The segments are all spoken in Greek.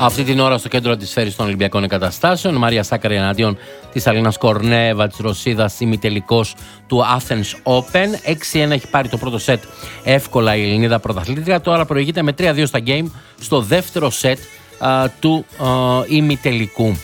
Αυτή την ώρα στο κέντρο της σφαίρης των Ολυμπιακών Εγκαταστάσεων, Μαρία Σάκαρη εναντίον της Αλίνας Κορνέβα της Ρωσίδας, ημιτελικός του Athens Open. 6-1 έχει πάρει το πρώτο σετ εύκολα η Ελληνίδα πρωταθλήτρια. Τώρα προηγείται με 3-2 στα game στο δεύτερο σετ του ημιτελικού.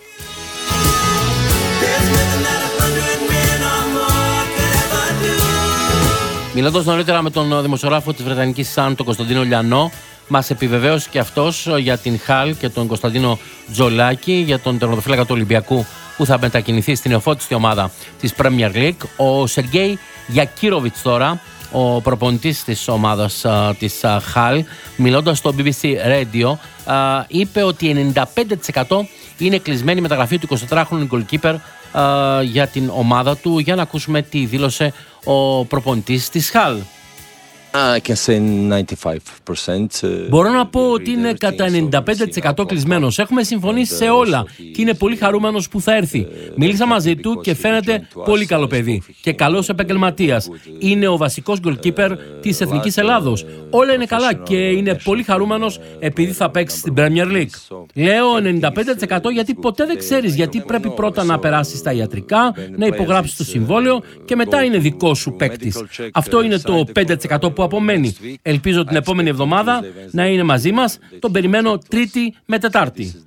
Μιλώντας νωρίτερα με τον δημοσιογράφο της Βρετανικής Sun, τον Κωνσταντίνο Λιανό, μας επιβεβαίωσε και αυτός για την Χαλ και τον Κωνσταντίνο Τζολάκη, για τον τερματοφύλακα του Ολυμπιακού που θα μετακινηθεί στην νεοφώτιστη ομάδα της Premier League. Ο Σεργέη Γιακύροβιτς τώρα, ο προπονητής της ομάδας της Χαλ, μιλώντας στο BBC Radio, είπε ότι 95% είναι κλεισμένη η μεταγραφή του 24χρονου goalkeeper για την ομάδα του. Για να ακούσουμε τι δήλωσε ο προπονητής της Χαλ. Μπορώ να πω ότι είναι κατά 95% κλεισμένος. Έχουμε συμφωνήσει σε όλα και είναι πολύ χαρούμενος που θα έρθει. Μίλησα μαζί του και φαίνεται πολύ καλό παιδί και καλός επαγγελματίας. Είναι ο βασικός goalkeeper της Εθνικής Ελλάδος. Όλα είναι καλά και είναι πολύ χαρούμενος επειδή θα παίξει στην Premier League. Λέω 95% γιατί ποτέ δεν ξέρεις, γιατί πρέπει πρώτα να περάσεις στα ιατρικά, να υπογράψεις το συμβόλαιο και μετά είναι δικό σου παίκτης. Αυτό είναι το 5% που απομένει. Ελπίζω την επόμενη εβδομάδα να είναι μαζί μας. Τον περιμένω Τρίτη με Τετάρτη.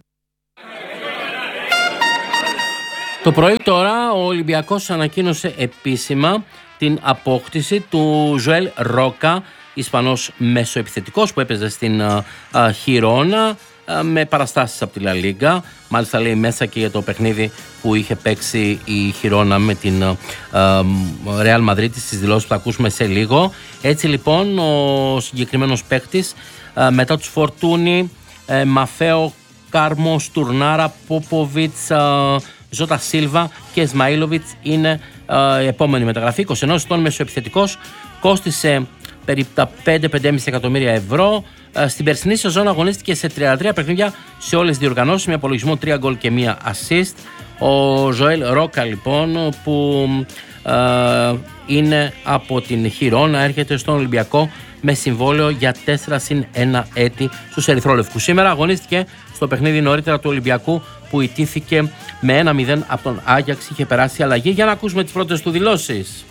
Το πρωί τώρα ο Ολυμπιακός ανακοίνωσε επίσημα την απόκτηση του Ζωέλ Ρόκα, Ισπανός μεσοεπιθετικός που έπαιζε στην Χιρόνα με παραστάσεις από τη Λα Λίγκα. Μάλιστα λέει μέσα και για το παιχνίδι που είχε παίξει η Χιρόνα με την Ρεάλ Μαδρίτη, στις δηλώσεις που θα ακούσουμε σε λίγο. Έτσι λοιπόν ο συγκεκριμένος παίκτης μετά τους Φορτούνι, Μαφέο, Κάρμο, Στουρνάρα, Πόποβιτς, Ζώτα Σίλβα και Ισμαήλοβιτς είναι η επόμενη μεταγραφή. 21 ετών μεσοεπιθετικός, κόστισε περίπου τα 5-5,5 εκατομμύρια ευρώ. Στην περσινή σεζόν αγωνίστηκε σε 33 παιχνίδια σε όλες τις διοργανώσεις με απολογισμό 3 γκολ και 1 assist. Ο Ζωέλ Ρόκα λοιπόν που είναι από την Χιρόνα έρχεται στον Ολυμπιακό με συμβόλαιο για 4+1 έτη στους ερυθρόλευκους. Σήμερα αγωνίστηκε στο παιχνίδι νωρίτερα του Ολυμπιακού που ιτήθηκε με 1-0 από τον Άγιαξ, είχε περάσει αλλαγή. Για να ακούσουμε τις πρώτες του δηλώσεις.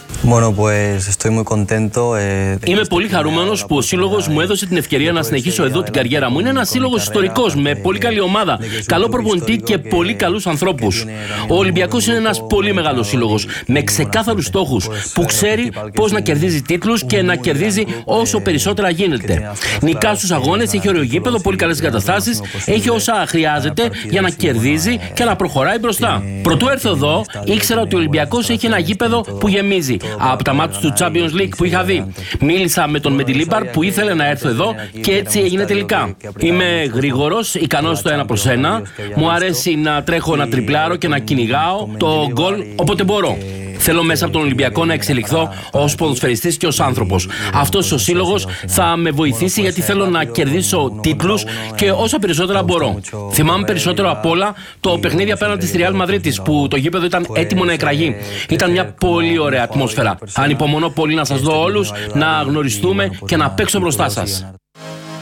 Είμαι πολύ χαρούμενος που ο σύλλογος μου έδωσε την ευκαιρία να συνεχίσω εδώ την καριέρα μου. Είναι ένας σύλλογος ιστορικός με πολύ καλή ομάδα, καλό προπονητή και πολύ καλούς ανθρώπους. Ο Ολυμπιακός είναι ένας πολύ μεγάλος σύλλογος με ξεκάθαρους στόχους που ξέρει πώς να κερδίζει τίτλους και να κερδίζει όσο περισσότερα γίνεται. Νικά στους αγώνες, έχει ωραίο γήπεδο, πολύ καλές εγκαταστάσεις, έχει όσα χρειάζεται για να κερδίζει και να προχωράει μπροστά. Πρωτού έρθω εδώ, ήξερα ότι ο Ολυμπιακός έχει ένα γήπεδο που γεμίζει από τα μάτια του Champions League που είχα δει. Μίλησα με τον Μεντιλίμπαρ που ήθελε να έρθω εδώ και έτσι έγινε τελικά. Είμαι γρήγορος, ικανός στο 1+1. Μου αρέσει να τρέχω, να τριπλάρω και να κυνηγάω το γκολ όποτε μπορώ. Θέλω μέσα από τον Ολυμπιακό να εξελιχθώ ως ποδοσφαιριστής και ως άνθρωπος. Αυτός ο σύλλογος θα με βοηθήσει γιατί θέλω να κερδίσω τίτλους και όσα περισσότερα μπορώ. Θυμάμαι περισσότερο απ' όλα το παιχνίδι απέναντι στη Ρεάλ Μαδρίτης που το γήπεδο ήταν έτοιμο να εκραγεί. Ήταν μια πολύ ωραία ατμόσφαιρα. Ανυπομονώ πολύ να σας δω όλους, να γνωριστούμε και να παίξω μπροστά σας.